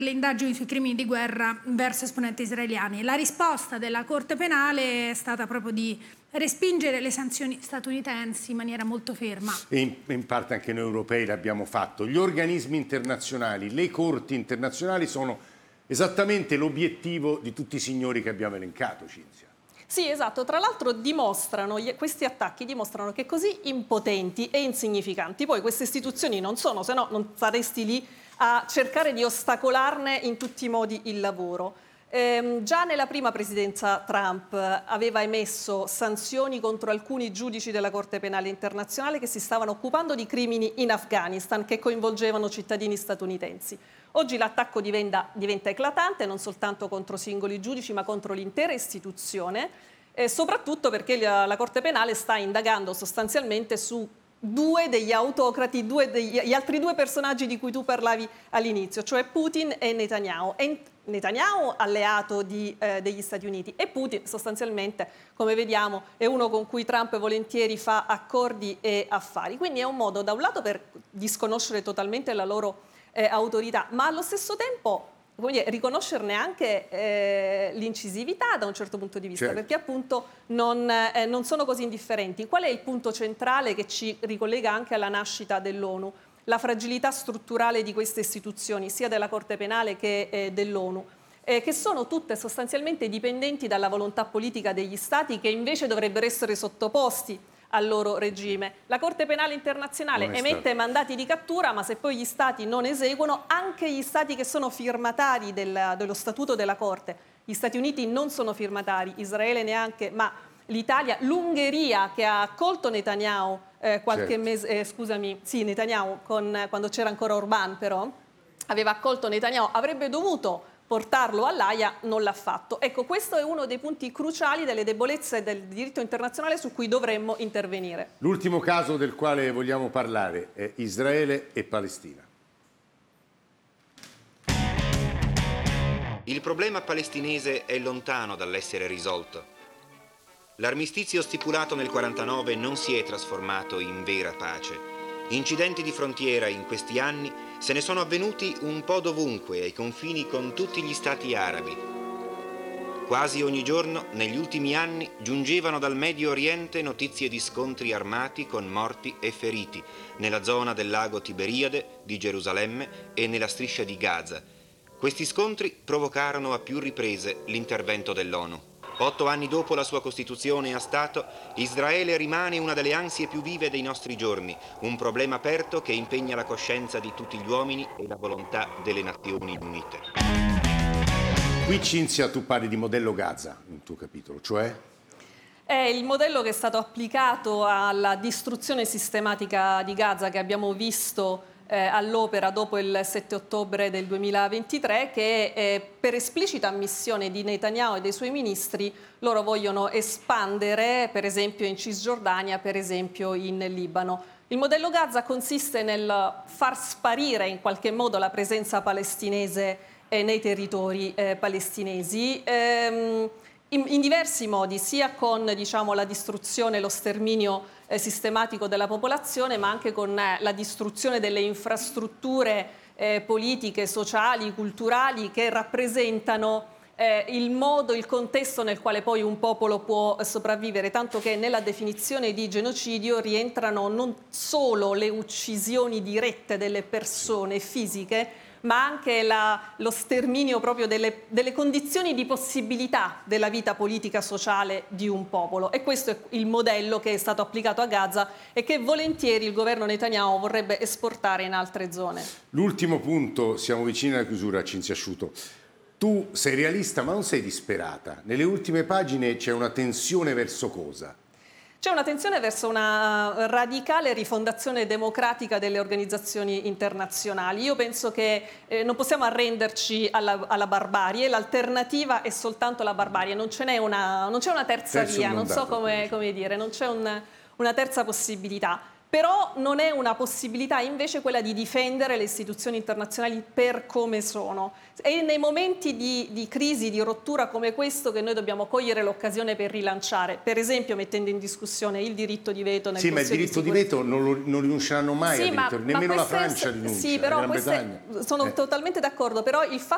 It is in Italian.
le indagini sui crimini di guerra verso esponenti israeliani. La risposta della Corte Penale è stata proprio di respingere le sanzioni statunitensi in maniera molto ferma. E in parte anche noi europei l'abbiamo fatto. Gli organismi internazionali, le corti internazionali sono esattamente l'obiettivo di tutti i signori che abbiamo elencato, Cinzia. Sì, esatto. Tra l'altro questi attacchi dimostrano che così impotenti e insignificanti poi queste istituzioni non sono, se no non saresti lì a cercare di ostacolarne in tutti i modi il lavoro. Già nella prima presidenza Trump aveva emesso sanzioni contro alcuni giudici della Corte Penale Internazionale che si stavano occupando di crimini in Afghanistan che coinvolgevano cittadini statunitensi. Oggi l'attacco diventa eclatante non soltanto contro singoli giudici ma contro l'intera istituzione, soprattutto perché la Corte Penale sta indagando sostanzialmente su due degli autocrati, gli altri due personaggi di cui tu parlavi all'inizio, cioè Putin e Netanyahu. Netanyahu alleato degli Stati Uniti e Putin sostanzialmente, come vediamo, è uno con cui Trump volentieri fa accordi e affari. Quindi è un modo da un lato per disconoscere totalmente la loro autorità, ma allo stesso tempo riconoscerne anche l'incisività da un certo punto di vista, certo, perché appunto non sono così indifferenti. Qual è il punto centrale che ci ricollega anche alla nascita dell'ONU? La fragilità strutturale di queste istituzioni, sia della Corte Penale che dell'ONU, che sono tutte sostanzialmente dipendenti dalla volontà politica degli Stati che invece dovrebbero essere sottoposti al loro regime. La Corte Penale Internazionale emette mandati di cattura, ma se poi gli Stati non eseguono, anche gli Stati che sono firmatari dello Statuto della Corte, gli Stati Uniti non sono firmatari, Israele neanche, ma l'Italia, l'Ungheria che ha accolto Netanyahu Netanyahu quando c'era ancora Orbán, però aveva accolto Netanyahu, avrebbe dovuto portarlo all'Aia, non l'ha fatto. Ecco, questo è uno dei punti cruciali delle debolezze del diritto internazionale su cui dovremmo intervenire. L'ultimo caso del quale vogliamo parlare è Israele e Palestina. Il problema palestinese è lontano dall'essere risolto. L'armistizio stipulato nel 1949 non si è trasformato in vera pace. Incidenti di frontiera in questi anni se ne sono avvenuti un po' dovunque ai confini con tutti gli stati arabi. Quasi ogni giorno, negli ultimi anni, giungevano dal Medio Oriente notizie di scontri armati con morti e feriti nella zona del lago Tiberiade, di Gerusalemme e nella striscia di Gaza. Questi scontri provocarono a più riprese l'intervento dell'ONU. 8 anni dopo la sua costituzione a Stato, Israele rimane una delle ansie più vive dei nostri giorni, un problema aperto che impegna la coscienza di tutti gli uomini e la volontà delle Nazioni Unite. Qui, Cinzia, tu parli di modello Gaza, nel tuo capitolo, cioè? È il modello che è stato applicato alla distruzione sistematica di Gaza che abbiamo visto all'opera dopo il 7 ottobre del 2023, che per esplicita ammissione di Netanyahu e dei suoi ministri loro vogliono espandere per esempio in Cisgiordania, per esempio in Libano. Il modello Gaza consiste nel far sparire in qualche modo la presenza palestinese nei territori palestinesi in diversi modi, sia con la distruzione, lo sterminio sistematico della popolazione, ma anche con la distruzione delle infrastrutture politiche, sociali, culturali che rappresentano il contesto nel quale poi un popolo può sopravvivere, tanto che nella definizione di genocidio rientrano non solo le uccisioni dirette delle persone fisiche, ma anche lo sterminio proprio delle condizioni di possibilità della vita politica sociale di un popolo. E questo è il modello che è stato applicato a Gaza e che volentieri il governo Netanyahu vorrebbe esportare in altre zone. L'ultimo punto, siamo vicini alla chiusura, Cinzia Asciuto. Tu sei realista ma non sei disperata. Nelle ultime pagine c'è una tensione verso cosa? C'è una tensione verso una radicale rifondazione democratica delle organizzazioni internazionali. Io penso che non possiamo arrenderci alla barbarie, l'alternativa è soltanto la barbarie, non c'è una terza via, non so come dire, non c'è una terza possibilità. Però non è una possibilità invece quella di difendere le istituzioni internazionali per come sono. È nei momenti di crisi, di rottura come questo che noi dobbiamo cogliere l'occasione per rilanciare, per esempio mettendo in discussione il diritto di veto nel Consiglio di sicurezza. Sì, ma il diritto di veto non rinunceranno mai, nemmeno la Francia rinuncia, sì, però sono totalmente d'accordo, però il fatto